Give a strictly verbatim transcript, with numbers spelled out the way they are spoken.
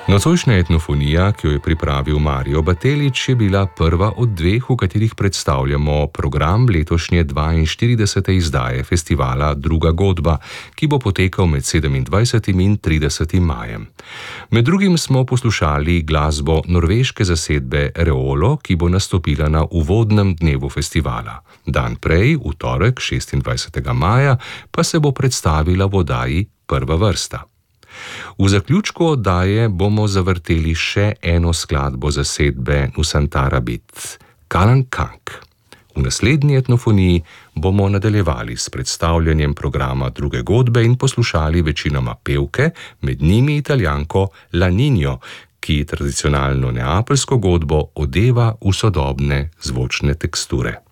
Nocojšnja etnofonija, ki jo je pripravil Mario Batelić, je bila prva od dveh, v katerih predstavljamo program letošnje dvainštiridesete izdaje festivala Druga godba, ki bo potekal med sedemindvajsetim in tridesetim majem. Med drugim smo poslušali glasbo norveške zasedbe Reolo, ki bo nastopila na uvodnem dnevu festivala. Dan prej, v torek, šestindvajsetega maja, pa se bo predstavila v oddaji Prva vrsta. V zaključku oddaje bomo zavrteli še eno skladbo zasedbe Nusantara Beat, Kalan Kank. V naslednji etnofoniji bomo nadaljevali s predstavljanjem programa Druge godbe in poslušali večinoma pevke, med njimi Italijanko La Niño, ki tradicionalno neapeljsko godbo odeva v sodobne zvočne teksture.